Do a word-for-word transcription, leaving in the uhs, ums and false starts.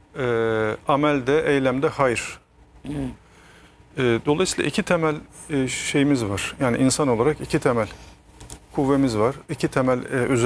e, amelde, eylemde hayır. Hı. E, dolayısıyla iki temel e, şeyimiz var. Yani insan olarak iki temel kuvvemiz var. İki temel e, özelliğimiz